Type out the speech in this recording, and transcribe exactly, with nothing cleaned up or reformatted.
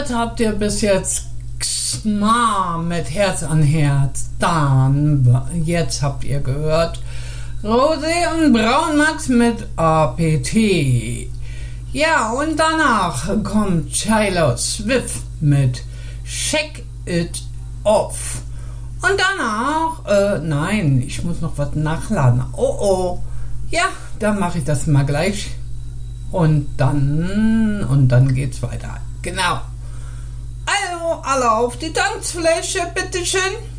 gehört habt ihr bis jetzt Xma mit Herz an Herz. Dann, jetzt habt ihr gehört Rosé und Braunmax mit A P T. Ja, und danach kommt Taylor Swift mit Shake It Off. Und danach, äh, nein, ich muss noch was nachladen. Oh, oh. Ja, dann mache ich das mal gleich. Und dann, und dann geht's weiter. Genau. Also, alle auf die Tanzfläche, bitteschön.